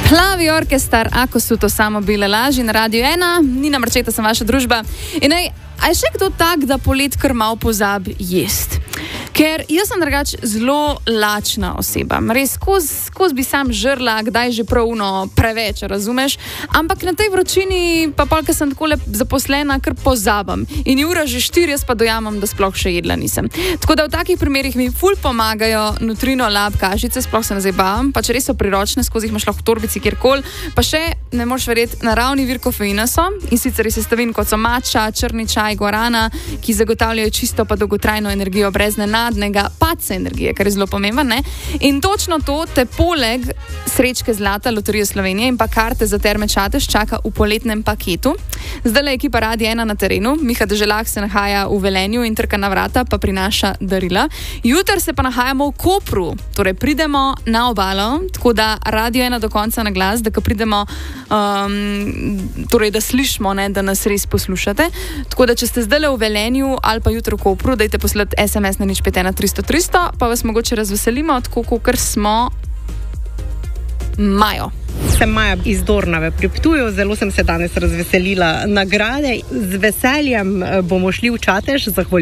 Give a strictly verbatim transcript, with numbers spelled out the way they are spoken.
Plavi orkestar, ako su to samo bile laži na Radio ena, Nina Marčeta sem vaša družba. In ej, a je še kdo tak, da polet kar malo pozabi jest? Ker jaz sem drugač zelo lačna oseba. Res, skozi skoz bi sam žrla, kdaj že pravno preveč, razumeš? Ampak na tej vročini, pa polka sem takole zaposlena, kar pozabam. In je ura že štiri, jaz pa dojamam, da sploh še jedla nisem. Tako da v takih primerih mi ful pomagajo Nutrino Lab kašice, sploh se ne zabavam, pa če res so priročne, skozi jih imaš lahko v torbici kjerkoli. Pa še, ne moreš verjeti, naravni vir kofeina so, in sicer iz sestavin kot so mača, črni čaj, guarana, ki zagotavljajo čisto pa dolgotrajno energijo brez nenadnega padca energije, kar je zelo pomembno, ne? In točno to te poleg srečke zlata Loterije Slovenije in pa karte za Terme Čatež čaka v poletnem paketu. Zdaj je ekipa Radia ena na terenu, Miha Deželah se nahaja v Velenju in trka na vrata pa prinaša darila. Jutri se pa nahajamo v Kopru, torej pridemo na obalo, tako da Radio ena do konca na glas, da ko pridemo, um, torej da slišimo, ne, da nas res poslušate. Tako da če ste zdaj v Velenju ali pa jutri v Kopru, dajte poslati es em es na nič pet ena tristo tristo, pa vas mogoče razveselimo, tako kot smo Majo. Sem Maja iz Dornave pri Ptuju, zelo sem se danes razveselila nagrade. Z veseljem bomo šli v Čatež, zahvaljujem